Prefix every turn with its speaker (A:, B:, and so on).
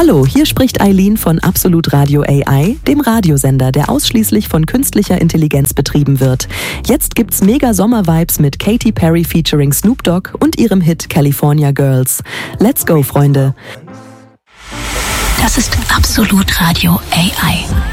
A: Hallo, hier spricht Eileen von Absolut Radio AI, dem Radiosender, der ausschließlich von künstlicher Intelligenz betrieben wird. Jetzt gibt's mega Sommer-Vibes mit Katy Perry featuring Snoop Dogg und ihrem Hit California Girls. Let's go, Freunde!
B: Das ist Absolut Radio AI.